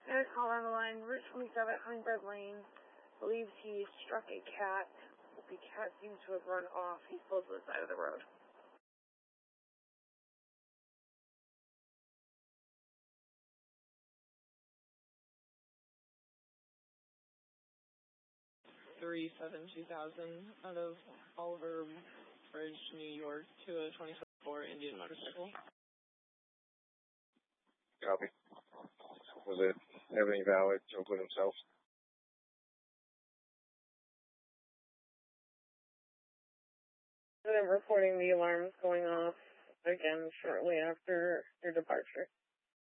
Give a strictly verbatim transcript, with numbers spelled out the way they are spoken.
Eric call on the line, Route twenty-seven, Hummingbird Lane. Believes he struck a cat. The cat seems to have run off. He's pulled to the side of the road. three seven two thousand out of Oliver Bridge, New York, to a twenty-seven four Indian motorcycle. Copy. Was it everything valid to include himself? I'm reporting the alarms going off again shortly after their departure.